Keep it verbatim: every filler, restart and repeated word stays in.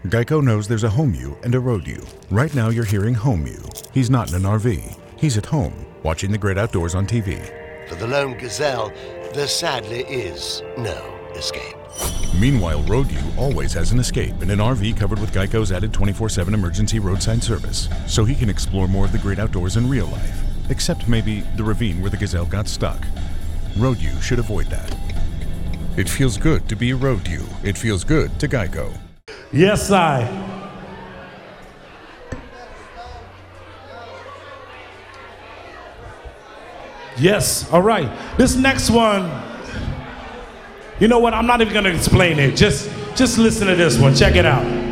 Geico knows there's a home you and a road you. Right now you're hearing home you. He's not in an R V. He's at home, watching the great outdoors on T V. For the lone gazelle, there sadly is no escape. Meanwhile, road you always has an escape in an R V covered with Geico's added twenty-four seven emergency roadside service, so he can explore more of the great outdoors in real life, except maybe the ravine where the gazelle got stuck. Road you should avoid that. It feels good to be a road you. It feels good to Geico. Yes, I. Yes, all right. This next one, you know what? I'm not even going to explain it. Just, just listen to this one. Check it out.